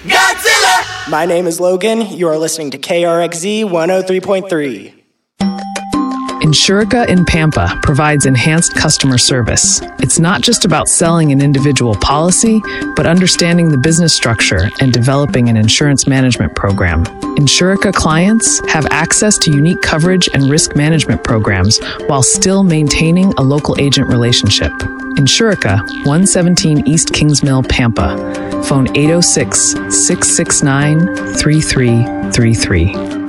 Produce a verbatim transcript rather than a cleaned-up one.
Godzilla! My name is Logan. You are listening to K R X Z one oh three point three. Insurica in Pampa provides enhanced customer service. It's not just about selling an individual policy, but understanding the business structure and developing an insurance management program. Insurica clients have access to unique coverage and risk management programs while still maintaining a local agent relationship. Insurica, one seventeen East Kings Mill, Pampa. Phone eight oh six, six six nine, three three three three.